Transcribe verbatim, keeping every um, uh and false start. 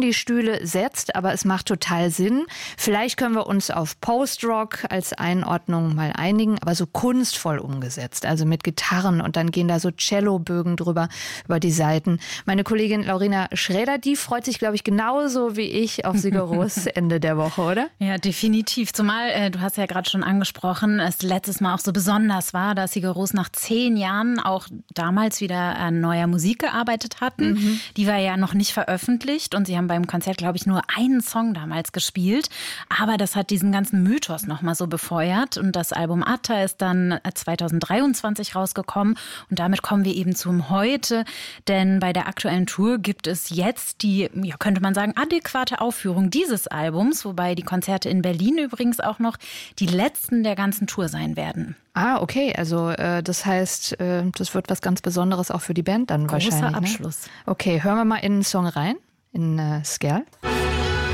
in die Stühle setzt, aber es macht total Sinn. Vielleicht können wir uns auf Post-Rock als Einordnung mal einigen, aber so kunstvoll umgesetzt, also mit Gitarren und dann gehen da so Cellobögen drüber über die Seiten. Meine Kollegin Laurina Schräder, die freut sich, glaube ich, genauso wie ich auf Sigur Rós Ende der Woche, oder? Ja, definitiv. Zumal, äh, du hast ja gerade schon angesprochen, es letztes Mal auch so besonders war, dass Sigur Rós nach zehn Jahren auch damals wieder an neuer Musik gearbeitet hatten. Mhm. Die war ja noch nicht veröffentlicht und sie haben beim Konzert, glaube ich, nur einen Song damals gespielt. Aber das hat diesen ganzen Mythos nochmal so befeuert und das Album Atta ist dann zweitausenddreiundzwanzig rausgekommen und damit kommen wir eben zum Heute, denn bei der aktuellen Tour gibt es jetzt die, ja, könnte man sagen, adäquate Aufführung dieses Albums, wobei die Konzerte in Berlin übrigens auch noch die letzten der ganzen Tour sein werden. Ah, okay, also äh, das heißt, äh, das wird was ganz Besonderes auch für die Band dann Großer wahrscheinlich. Abschluss. Ne? Okay, hören wir mal in den Song rein, in äh, Skerl.